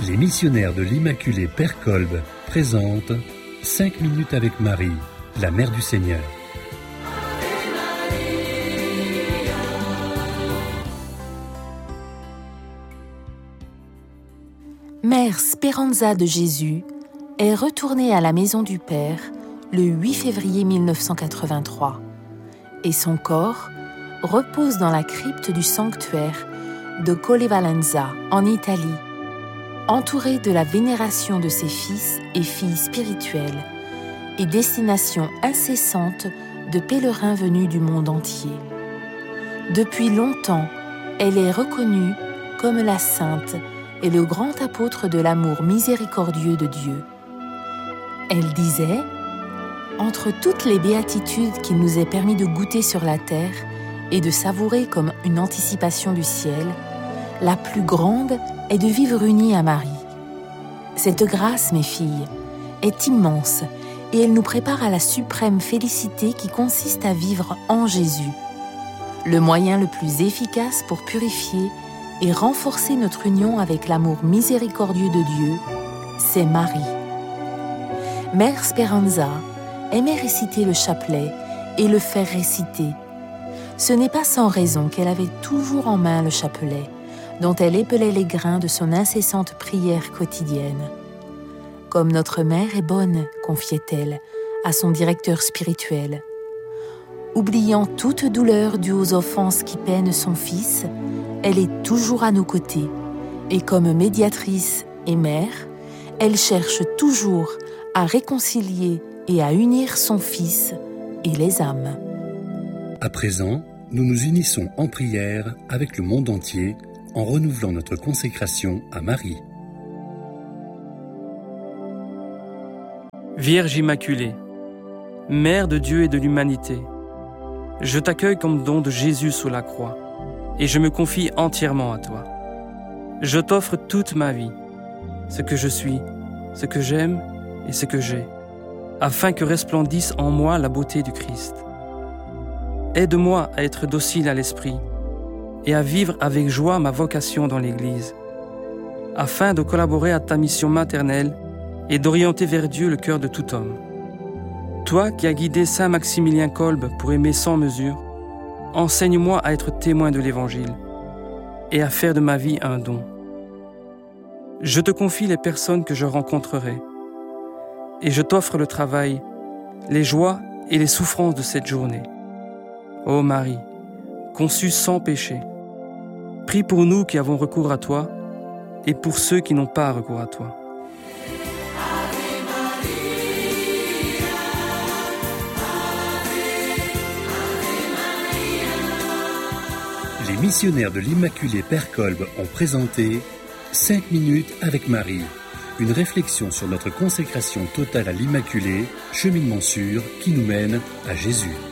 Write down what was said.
Les missionnaires de l'Immaculée Père Kolb présentent 5 minutes avec Marie, la Mère du Seigneur. Mère Speranza de Jésus est retournée à la maison du Père le 8 février 1983 et son corps repose dans la crypte du sanctuaire de Collevalenza en Italie, entourée de la vénération de ses fils et filles spirituels et destination incessante de pèlerins venus du monde entier. Depuis longtemps, elle est reconnue comme la sainte et le grand apôtre de l'amour miséricordieux de Dieu. Elle disait « Entre toutes les béatitudes qu'il nous est permis de goûter sur la terre et de savourer comme une anticipation du ciel, la plus grande est de vivre unie à Marie. Cette grâce, mes filles, est immense et elle nous prépare à la suprême félicité qui consiste à vivre en Jésus. Le moyen le plus efficace pour purifier et renforcer notre union avec l'amour miséricordieux de Dieu, c'est Marie. Mère Speranza aimait réciter le chapelet et le faire réciter. Ce n'est pas sans raison qu'elle avait toujours en main le chapelet, dont elle épelait les grains de son incessante prière quotidienne. « Comme notre mère est bonne », confiait-elle à son directeur spirituel. Oubliant toute douleur due aux offenses qui peinent son fils, elle est toujours à nos côtés, et comme médiatrice et mère, elle cherche toujours à réconcilier et à unir son fils et les âmes. À présent, nous nous unissons en prière avec le monde entier en renouvelant notre consécration à Marie. Vierge Immaculée, Mère de Dieu et de l'humanité, je t'accueille comme don de Jésus sous la croix et je me confie entièrement à toi. Je t'offre toute ma vie, ce que je suis, ce que j'aime et ce que j'ai, afin que resplendisse en moi la beauté du Christ. Aide-moi à être docile à l'esprit et à vivre avec joie ma vocation dans l'Église, afin de collaborer à ta mission maternelle et d'orienter vers Dieu le cœur de tout homme. Toi qui as guidé Saint Maximilien Kolb pour aimer sans mesure, enseigne-moi à être témoin de l'Évangile et à faire de ma vie un don. Je te confie les personnes que je rencontrerai et je t'offre le travail, les joies et les souffrances de cette journée. Ô Marie, conçue sans péché, prie pour nous qui avons recours à toi et pour ceux qui n'ont pas recours à toi. Les missionnaires de l'Immaculée Père Kolb ont présenté 5 minutes avec Marie, une réflexion sur notre consécration totale à l'Immaculée, cheminement sûr qui nous mène à Jésus.